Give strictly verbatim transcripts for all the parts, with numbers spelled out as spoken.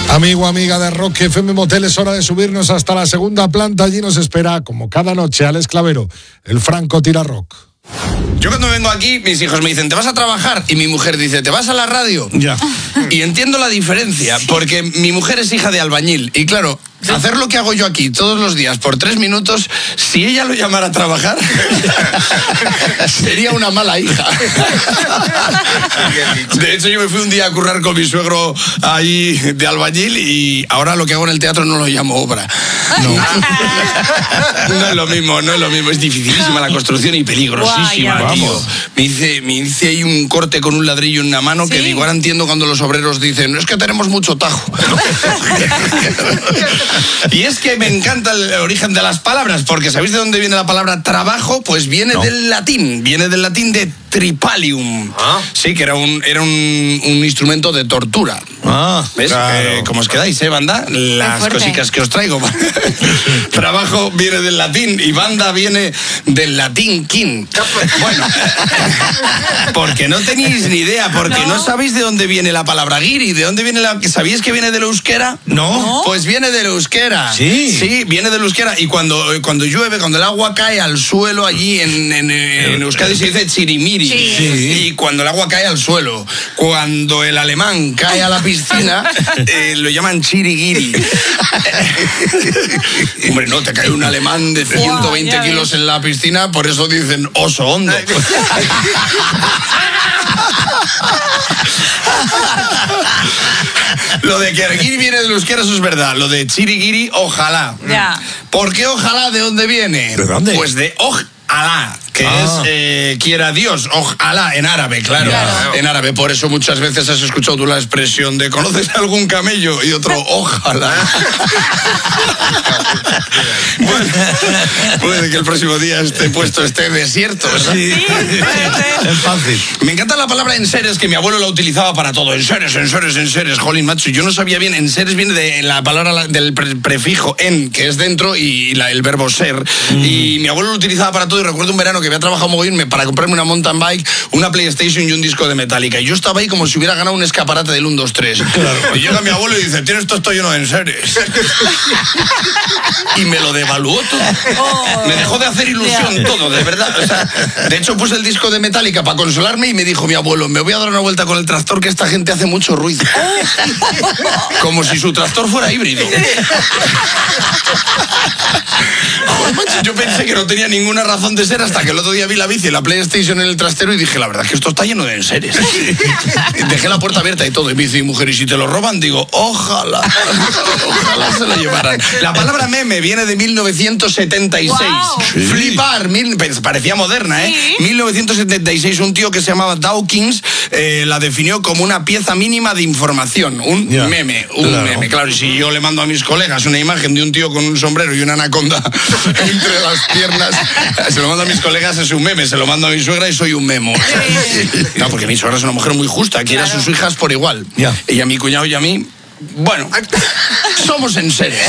Amigo, amiga de Rock F M Motel, es hora de subirnos hasta la segunda planta. Allí nos espera, como cada noche, Alex Clavero, el Franco Tira Rock. Yo cuando vengo aquí, mis hijos me dicen, ¿te vas a trabajar? Y mi mujer dice, ¿te vas a la radio? Ya. Y entiendo la diferencia, porque mi mujer es hija de albañil. Y claro, hacer lo que hago yo aquí todos los días por tres minutos, si ella lo llamara a trabajar, sería una mala hija. De hecho, yo me fui un día a currar con mi suegro ahí de albañil y ahora lo que hago en el teatro no lo llamo obra. No. No es lo mismo, no es lo mismo. Es dificilísima la construcción y peligrosísima, Guay, tío. Me hice, me hice ahí un corte con un ladrillo en una mano, ¿sí? Que digo, ahora entiendo cuando los obreros dicen, es que tenemos mucho tajo. Y es que me encanta el origen de las palabras, porque ¿sabéis de dónde viene la palabra trabajo? Pues viene no. del latín, viene del latín de tripalium. ¿Ah? Sí, que era un, era un, un instrumento de tortura. Ah, ¿ves? Claro. Eh, ¿Cómo os quedáis, eh, banda? Las cositas que os traigo. Trabajo viene del latín y banda viene del latín king. Bueno, porque no tenéis ni idea, porque no, no sabéis de dónde viene la palabra guiri, de dónde viene la... ¿Sabíais que viene del euskera? No. Pues viene del euskera. Sí. Sí, viene del euskera. Y cuando, cuando llueve, cuando el agua cae al suelo allí en, en, en Euskadi se dice chirimiri. Sí. Sí. Y cuando el agua cae al suelo, cuando el alemán cae a la piscina, eh, lo llaman chiriguiri. Hombre, no, te cae un alemán de ciento veinte wow, kilos en la piscina, por eso dicen oso hondo. Lo de que Arguiri viene del euskera, eso es verdad. Lo de chiriguiri, ojalá. Ya. ¿Por qué ojalá? ¿De dónde viene? ¿De dónde? Pues de ojalá, que ah. es eh, quiera Dios, ojalá, en árabe, claro. claro. En árabe, por eso muchas veces has escuchado tú la expresión de ¿conoces algún camello? Y otro, ojalá. Bueno, puede que el próximo día este puesto esté desierto, ¿verdad? Sí, es fácil. Me encanta la palabra enseres, que mi abuelo la utilizaba para todo. Enseres, enseres, enseres, jolín, macho. Yo no sabía bien, enseres viene de la palabra del pre prefijo en, que es dentro, y la, el verbo ser. Mm. Y mi abuelo lo utilizaba para todo, y recuerdo un verano que había trabajado mogollón para comprarme una mountain bike, una PlayStation y un disco de Metallica. Y yo estaba ahí como si hubiera ganado un escaparate del uno, dos, tres. Claro. Y llega mi abuelo y dice, tienes todo esto lleno de enseres. Y me lo devaluó todo. Oh, me dejó de hacer ilusión yeah. todo, de verdad. O sea, de hecho puse el disco de Metallica para consolarme y me dijo mi abuelo, me voy a dar una vuelta con el tractor, que esta gente hace mucho ruido. Como si su tractor fuera híbrido. Yo pensé que no tenía ninguna razón de ser hasta que el otro día vi la bici y la PlayStation en el trastero y dije, la verdad es que esto está lleno de enseres. Dejé la puerta abierta y todo, y me dice mi mujer, ¿y si te lo roban? Digo, ojalá, ojalá se lo llevaran. La palabra meme viene de mil novecientos setenta y seis. Wow. Sí. Flipar, mil, parecía moderna, ¿eh? ¿Sí? mil novecientos setenta y seis, un tío que se llamaba Dawkins eh, la definió como una pieza mínima de información, un yeah. meme, un claro. meme. Claro, y si yo le mando a mis colegas una imagen de un tío con un sombrero y una anaconda entre las piernas, se lo mando a mis colegas, es un meme, se lo mando a mi suegra y soy un memo. No, porque mi suegra es una mujer muy justa, quiere claro. a sus hijas por igual. Yeah. Y a mi cuñado y a mí, bueno, somos enseres.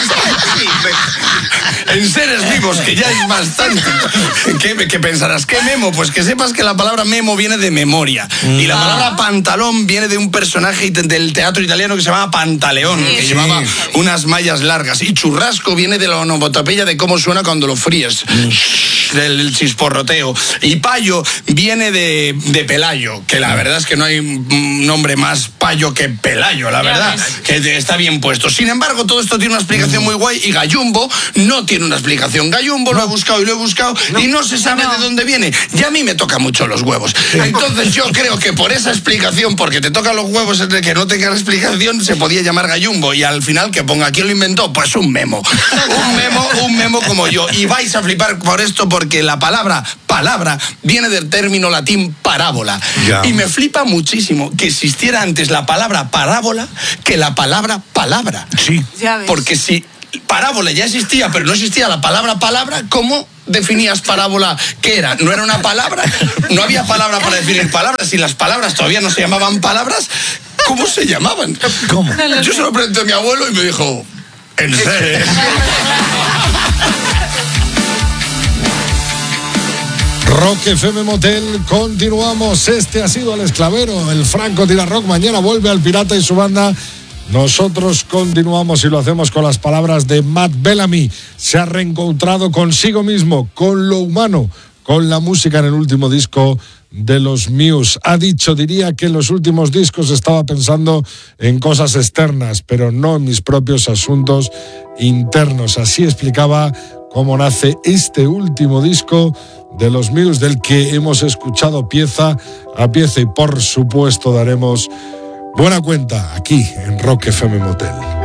Enseres vivos, que ya es bastante. ¿Qué, qué pensarás? ¿Qué memo? Pues que sepas que la palabra memo viene de memoria. Y la palabra pantalón viene de un personaje del teatro italiano que se llamaba Pantaleón, sí, que sí. llevaba unas mallas largas. Y churrasco viene de la onomatopeya de cómo suena cuando lo fríes. Mm. Del chisporroteo. Y payo viene de, de Pelayo, que la verdad es que no hay un nombre más payo que Pelayo, la verdad, que está bien puesto. Sin embargo, todo esto tiene una explicación muy guay, y Gallumbo no tiene una explicación. Gallumbo lo he buscado y lo he buscado no. y no se sabe no. de dónde viene. Y a mí me toca mucho los huevos. Entonces yo creo que por esa explicación, porque te tocan los huevos entre que no tenga la explicación, se podía llamar Gallumbo, y al final que ponga quién lo inventó, pues un memo. Un memo, un memo como yo. Y vais a flipar por esto, porque la palabra palabra viene del término latín parábola. Ya. Y me flipa muchísimo que existiera antes la palabra parábola que la palabra palabra. Sí. Ya ves. Porque si parábola ya existía, pero no existía la palabra palabra, ¿cómo definías parábola? ¿Qué era? ¿No era una palabra? No había palabra para definir palabras. Si las palabras todavía no se llamaban palabras, ¿cómo se llamaban? ¿Cómo? Yo se lo pregunté a mi abuelo y me dijo, ¿en serio? Rock F M Motel, continuamos. Este ha sido Alex Clavero, el Franco Tira Rock. Mañana vuelve Al Pirata y su banda Nosotros continuamos y lo hacemos con las palabras de Matt Bellamy. Se ha reencontrado consigo mismo, con lo humano, con la música en el último disco de los Muse. Ha dicho, diría que en los últimos discos estaba pensando en cosas externas, pero no en mis propios asuntos internos. Así explicaba cómo nace este último disco de los Muse, del que hemos escuchado pieza a pieza y por supuesto daremos buena cuenta aquí en Rock F M Motel.